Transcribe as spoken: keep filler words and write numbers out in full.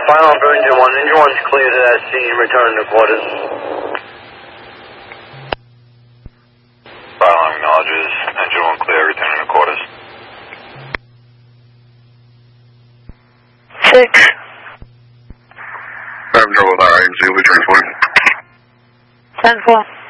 Final for engine one. Engine one's clear to that scene. Return to quarters. Final acknowledges. Engine one clear. Returning to quarters. Six. I'm trouble with our I M C. We'll be transforming. Ten four.